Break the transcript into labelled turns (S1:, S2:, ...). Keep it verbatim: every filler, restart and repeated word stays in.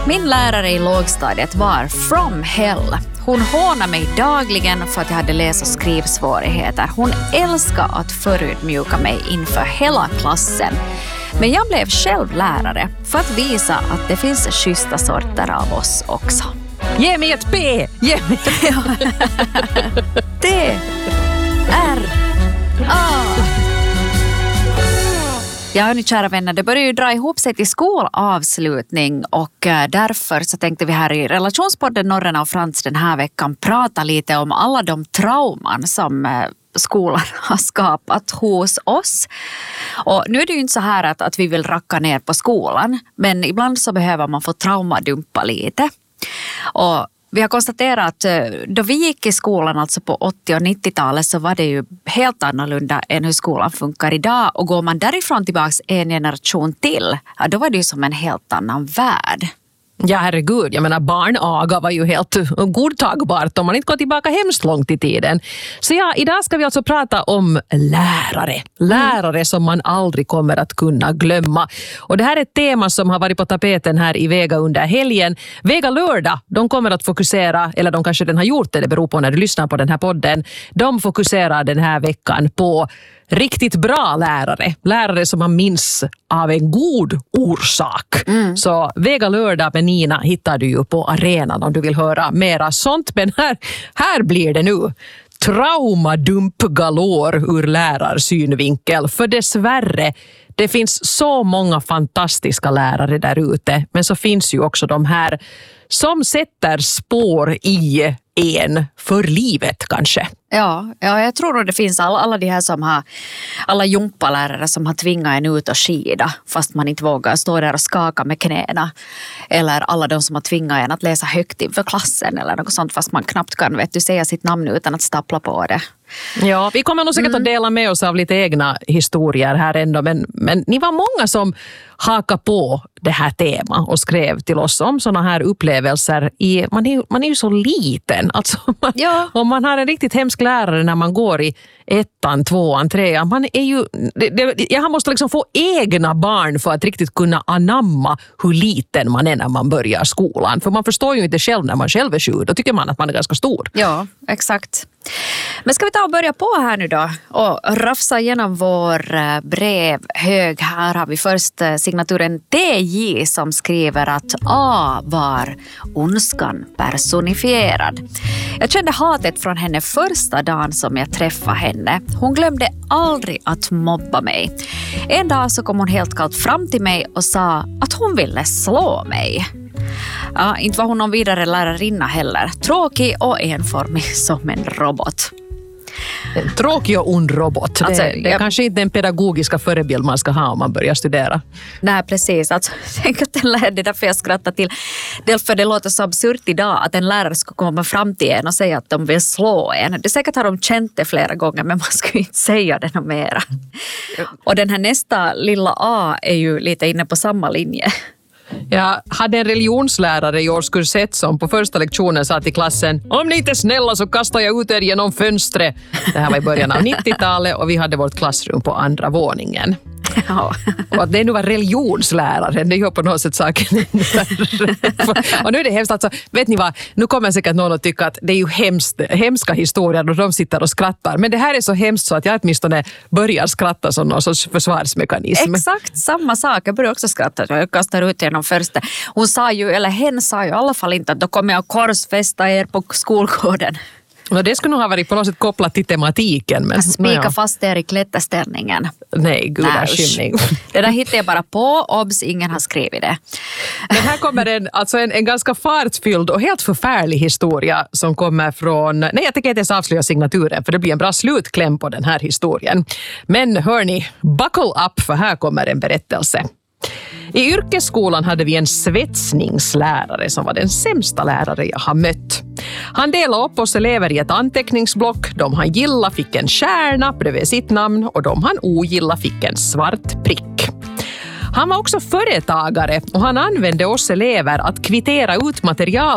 S1: Min lärare i lågstadiet var from hell. Hon hånade mig dagligen för att jag hade läs- och skrivsvårigheter. Hon älskade att förutmjuka mig inför hela klassen. Men jag blev själv lärare för att visa att det finns schyssta sorter av oss också.
S2: Ge mig ett P! Ge mig ett P!
S1: D R A Ja, hörni, kära vänner, det börjar ju dra ihop sig till skolavslutning och därför så tänkte vi här i Relationspodden Norrena och Frans den här veckan prata lite om alla de trauman som skolan har skapat hos oss. Och nu är det ju inte så här att, att vi vill racka ner på skolan, men ibland så behöver man få traumadumpa lite. Och vi har konstaterat att då vi gick i skolan alltså på åttio- och nittiotalet så var det ju helt annorlunda än hur skolan funkar idag. Och går man därifrån tillbaks en generation till, ja, då var det ju som en helt annan värld.
S2: Ja, herregud. Jag menar, barnaga var ju helt godtagbart om man inte går tillbaka hemskt långt i tiden. Så ja, idag ska vi alltså prata om lärare. Lärare mm. som man aldrig kommer att kunna glömma. Och det här är ett tema som har varit på tapeten här i Vega under helgen. Vega lördag, de kommer att fokusera, eller de kanske den har gjort det, det beror på när du lyssnar på den här podden. De fokuserar den här veckan på riktigt bra lärare. Lärare som man minns av en god orsak. Mm. Så Vega lördag med Nina hittar du ju på arenan om du vill höra mera sånt. Men här, här blir det nu traumadump galore ur lärarsynvinkel. För dessvärre, det finns så många fantastiska lärare där ute. Men så finns ju också de här som sätter spår i en för livet kanske.
S1: Ja, ja, jag tror att det finns alla, alla de här som har, alla jumpalärare som har tvingat en ut och skida fast man inte vågar stå där och skaka med knäna. Eller alla de som har tvingat en att läsa högt inför klassen eller något sånt fast man knappt kan, vet du, säga sitt namn utan att stapla på det.
S2: Ja, vi kommer nog säkert mm. att dela med oss av lite egna historier här ändå, men, men ni var många som hakade på det här temat och skrev till oss om såna här upplevelser. I, man, är, man är ju så liten, alltså man, ja. Om man har en riktigt hemsk lärare när man går i ettan, tvåan, trean, man är ju, det, det, jag måste liksom få egna barn för att riktigt kunna anamma hur liten man är när man börjar skolan, för man förstår ju inte själv när man själv är sju, då tycker man att man är ganska stor.
S1: Ja, exakt. Men ska vi ta och börja på här nu då och rafsa igenom vår brevhög. Här har vi först signaturen T J som skriver att A var ondskan personifierad. Jag kände hatet från henne första dagen som jag träffade henne. Hon glömde aldrig att mobba mig. En dag så kom hon helt kallt fram till mig och sa att hon ville slå mig. Ja, inte var hon någon vidare lärarinna heller. Tråkig och enformig som en robot.
S2: En tråkig och ond robot.
S1: Alltså,
S2: det det är
S1: jag...
S2: kanske inte den pedagogiska förebild man ska ha om man börjar studera.
S1: Nej, precis. Alltså, tänk att en lärare, det är därför jag skrattar till. Dels för det låter så absurt idag att en lärare ska komma fram till en och säga att de vill slå en. Det säkert har de känt det flera gånger, men man ska ju inte säga det något mera. Och den här nästa lilla A är ju lite inne på samma linje.
S2: Jag hade en religionslärare i årskurs ett som på första lektionen sa till klassen: om ni inte är snälla så kastar jag ut er genom fönstret. Det här var i början av nittiotalet och vi hade vårt klassrum på andra våningen. Ja. Och att det nu var religionsläraren, det gör på något sätt saken. Och nu är det hemskt, alltså, vet ni vad, nu kommer säkert någon att tycka att det är ju hemskt, hemska historier och de sitter och skrattar, men det här är så hemskt så att jag åtminstone börjar skratta som någon sorts försvarsmekanism.
S1: Exakt samma sak, jag börjar också skratta, jag kastar ut genom första. Hon sa ju, eller hen sa ju i alla fall inte att då kommer jag korsfästa er på skolgården.
S2: Och det skulle nog ha varit på något sätt kopplat till tematiken. Men,
S1: spika ja. fast er i klätterställningen.
S2: Nej, guda skymning.
S1: Det där hittar jag bara på, obs, ingen har skrivit det.
S2: Men här kommer en, alltså en, en ganska fartfylld och helt förfärlig historia som kommer från, nej jag tänker inte ens avslöja signaturen för det blir en bra slutkläm på den här historien. Men hörni, buckle up för här kommer en berättelse. I yrkesskolan hade vi en svetsningslärare som var den sämsta lärare jag har mött. Han delade upp oss elever i ett anteckningsblock. De han gilla fick en stjärna bredvid sitt namn och de han ogilla fick en svart prick. Han var också företagare och han använde oss elever att kvittera ut material